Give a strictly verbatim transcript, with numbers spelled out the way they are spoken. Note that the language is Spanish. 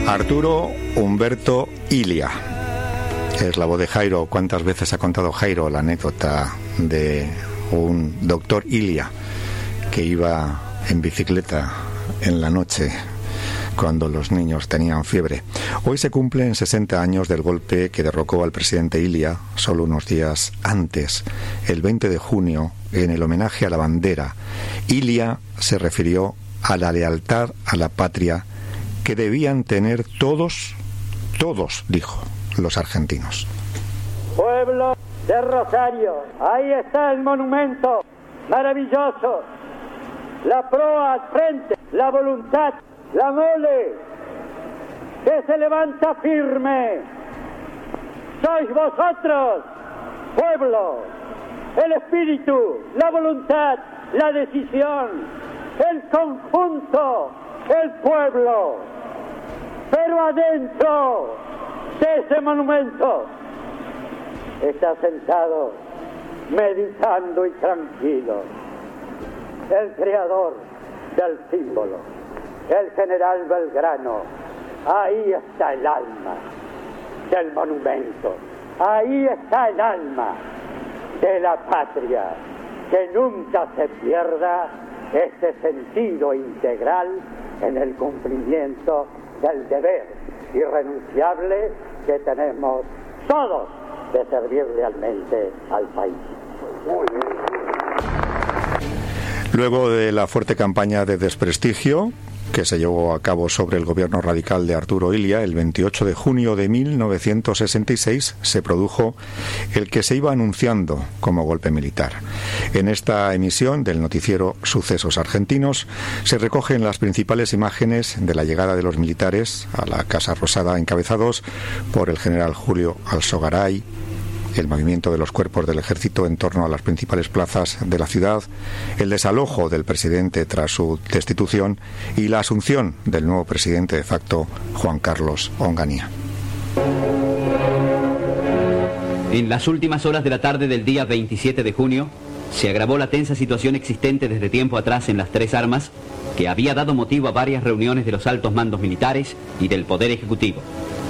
Arturo Humberto Ilia. Es la voz de Jairo. ¿Cuántas veces ha contado Jairo la anécdota de un doctor Ilia que iba en bicicleta en la noche cuando los niños tenían fiebre? Hoy se cumplen sesenta años del golpe que derrocó al presidente Ilia, solo unos días antes, el veinte de junio, en el homenaje a la bandera. Ilia se refirió a la lealtad a la patria que debían tener todos, todos, dijo, los argentinos. Pueblo de Rosario, ahí está el monumento maravilloso, la proa al frente, la voluntad, la mole, que se levanta firme. Sois vosotros, pueblo, el espíritu, la voluntad, la decisión, el conjunto, el pueblo. Pero adentro de ese monumento está sentado, meditando y tranquilo, el creador del símbolo, el general Belgrano. Ahí está el alma del monumento, ahí está el alma de la patria, que nunca se pierda ese sentido integral en el cumplimiento del deber irrenunciable que tenemos todos de servir realmente al país. Luego de la fuerte campaña de desprestigio que se llevó a cabo sobre el gobierno radical de Arturo Ilia, el veintiocho de junio de mil novecientos sesenta y seis se produjo el que se iba anunciando como golpe militar. En esta emisión del noticiero Sucesos Argentinos se recogen las principales imágenes de la llegada de los militares a la Casa Rosada, encabezados por el general Julio Alzogaray, el movimiento de los cuerpos del ejército en torno a las principales plazas de la ciudad, el desalojo del presidente tras su destitución y la asunción del nuevo presidente de facto, Juan Carlos Onganía. En las últimas horas de la tarde del día veintisiete de junio, se agravó la tensa situación existente desde tiempo atrás en las Tres Armas, que había dado motivo a varias reuniones de los altos mandos militares y del Poder Ejecutivo.